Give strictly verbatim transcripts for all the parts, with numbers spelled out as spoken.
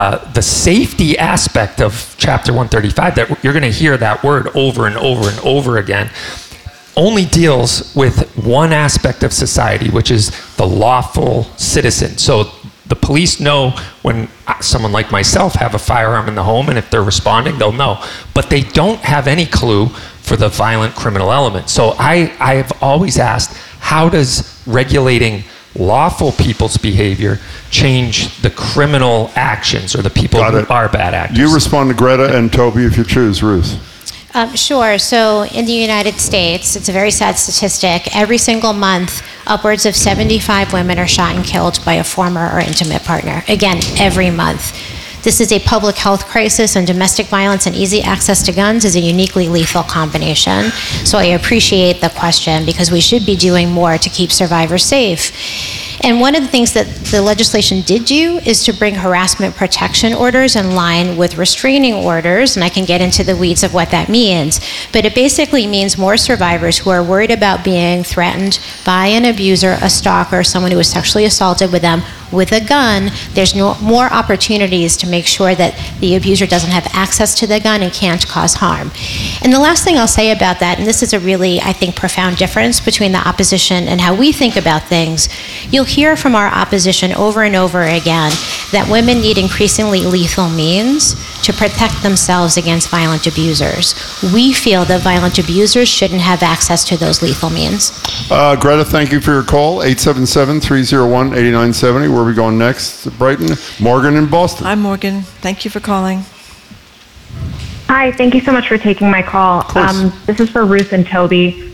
Uh, the safety aspect of Chapter one thirty-five, that you're going to hear that word over and over and over again, only deals with one aspect of society, which is the lawful citizen. So the police know when someone like myself have a firearm in the home, and if they're responding, they'll know. But they don't have any clue for the violent criminal element. So I, I have always asked, how does regulating lawful people's behavior change the criminal actions or the people Got who it. are bad actors? You respond to Greta and Toby if you choose. Ruth. Um, sure. So in the United States, it's a very sad statistic. Every single month, upwards of seventy-five women are shot and killed by a former or intimate partner. Again, every month. This is a public health crisis, and domestic violence and easy access to guns is a uniquely lethal combination. So I appreciate the question, because we should be doing more to keep survivors safe. And one of the things that the legislation did do is to bring harassment protection orders in line with restraining orders, and I can get into the weeds of what that means. But it basically means more survivors who are worried about being threatened by an abuser, a stalker, someone who was sexually assaulted with them with a gun. There's no, more opportunities to make sure that the abuser doesn't have access to the gun and can't cause harm. And the last thing I'll say about that, and this is a really, I think, profound difference between the opposition and how we think about things, you'll hear from our opposition over and over again that women need increasingly lethal means to protect themselves against violent abusers. We feel that violent abusers shouldn't have access to those lethal means. Uh, Greta, thank you for your call. eight seven seven, three oh one, eight nine seven oh. Where are we going next? Brighton. Morgan in Boston. Hi, Morgan. Thank you for calling. Hi, thank you so much for taking my call. Um, this is for Ruth and Toby.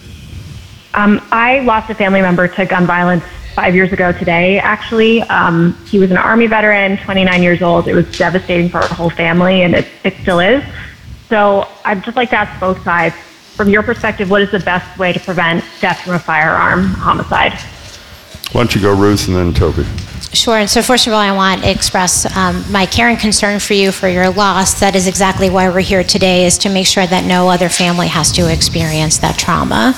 Um, I lost a family member to gun violence five years ago today, actually. Um, he was an Army veteran, twenty-nine years old. It was devastating for our whole family, and it, it still is. So I'd just like to ask both sides, from your perspective, what is the best way to prevent death from a firearm homicide? Why don't you go, Ruth, and then Toby. Sure. And so first of all, I want to express um, my care and concern for you for your loss. That is exactly why we're here today, is to make sure that no other family has to experience that trauma.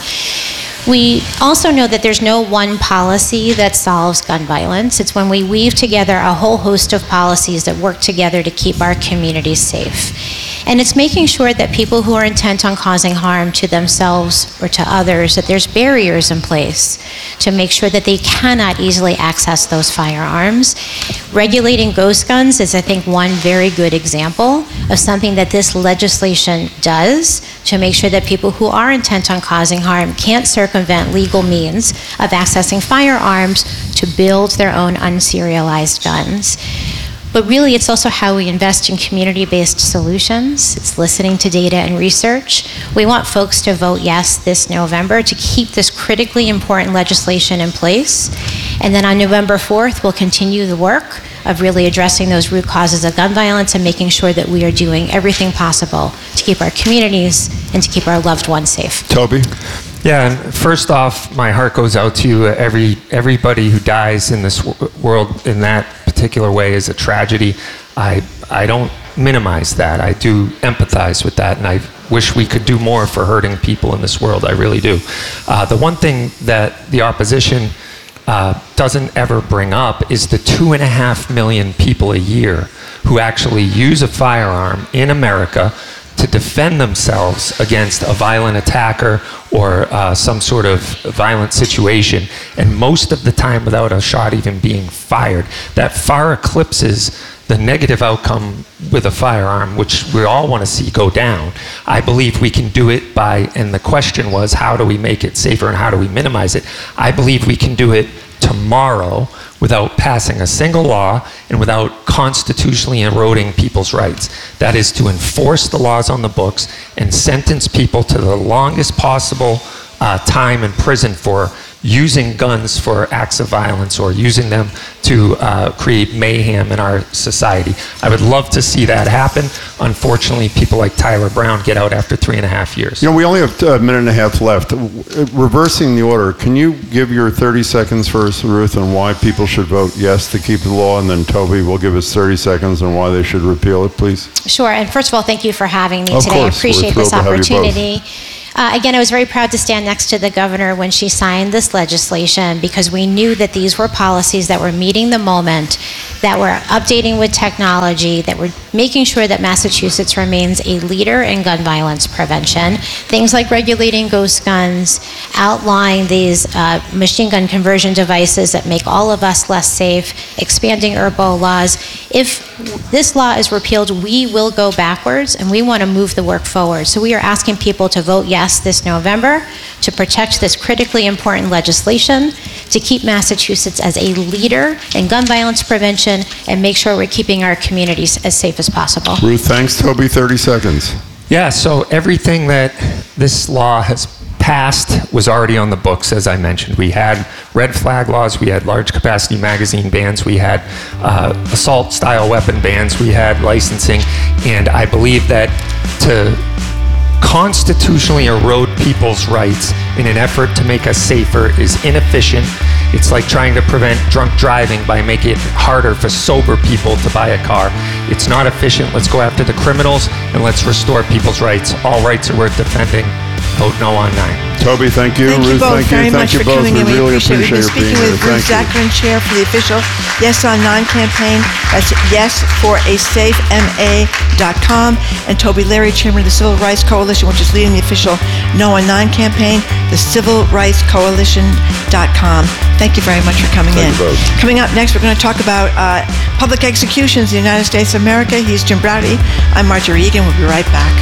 We also know that there's no one policy that solves gun violence. It's when we weave together a whole host of policies that work together to keep our communities safe. And it's making sure that people who are intent on causing harm to themselves or to others, that there's barriers in place to make sure that they cannot easily access those firearms. Regulating ghost guns is, I think, one very good example of something that this legislation does to make sure that people who are intent on causing harm can't circumvent legal means of accessing firearms to build their own unserialized guns. But really, it's also how we invest in community-based solutions. It's listening to data and research. We want folks to vote yes this November to keep this critically important legislation in place. And then on November fourth, we'll continue the work of really addressing those root causes of gun violence and making sure that we are doing everything possible to keep our communities and to keep our loved ones safe. Toby? Yeah, and first off, my heart goes out to you. Every everybody who dies in this w- world in that particular way is a tragedy. I I don't minimize that. I do empathize with that, and I wish we could do more for hurting people in this world. I really do. Uh, the one thing that the opposition uh, doesn't ever bring up is the two and a half million people a year who actually use a firearm in America to defend themselves against a violent attacker or uh, some sort of violent situation, and most of the time without a shot even being fired. That far eclipses the negative outcome with a firearm, which we all want to see go down. I believe we can do it by, and the question was, how do we make it safer and how do we minimize it? I believe we can do it tomorrow without passing a single law and without constitutionally eroding people's rights. That is to enforce the laws on the books and sentence people to the longest possible uh, time in prison for using guns for acts of violence or using them to uh, create mayhem in our society. I would love to see that happen. Unfortunately, people like Tyler Brown get out after three and a half years. You know, we only have a minute and a half left. Reversing the order, can you give your thirty seconds first, Ruth, on why people should vote yes to keep the law, and then Toby will give us thirty seconds on why they should repeal it, please? Sure, and first of all, thank you for having me Of today. course. I appreciate We're this thrilled to have you both. opportunity. Uh, again, I was very proud to stand next to the governor when she signed this legislation, because we knew that these were policies that were meeting the moment, that we're updating with technology, that we're making sure that Massachusetts remains a leader in gun violence prevention. Things like regulating ghost guns, outlawing these uh, machine gun conversion devices that make all of us less safe, expanding E R B O laws. If this law is repealed, we will go backwards, and we want to move the work forward. So we are asking people to vote yes this November to protect this critically important legislation, to keep Massachusetts as a leader in gun violence prevention, and make sure we're keeping our communities as safe as possible. Ruth, thanks. Toby, thirty seconds. Yeah, so everything that this law has passed was already on the books, as I mentioned. We had red flag laws, we had large capacity magazine bans, we had uh, assault style weapon bans, we had licensing, and I believe that to constitutionally erode people's rights in an effort to make us safer is inefficient. It's like trying to prevent drunk driving by making it harder for sober people to buy a car. It's not efficient. Let's go after the criminals and let's restore people's rights. All rights are worth defending. Vote no on nine. Toby, thank you. Thank you Ruth, both thank very you. much Thank you for both. coming We in. We really appreciate it. We've been appreciate your speaking being with here. Ruth Thank you. Zachman, Chair for the official Yes on nine campaign. That's yes for a safe M A dot com. And Toby Leary, Chairman of the Civil Rights Coalition, which is leading the official No on nine campaign, the civil rights coalition dot com. Thank you very much for coming Thank in. you both. Coming up next, we're going to talk about uh, public executions in the United States of America. He's Jim Browdy. I'm Marjorie Egan. We'll be right back.